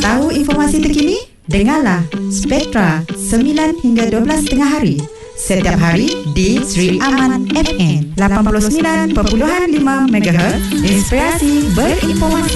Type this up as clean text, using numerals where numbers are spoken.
tahu informasi terkini? Dengarlah Spectra 9 hingga 12 tengah hari setiap hari di Sri Aman FM 89.5 MHz. Inspirasi berinformasi.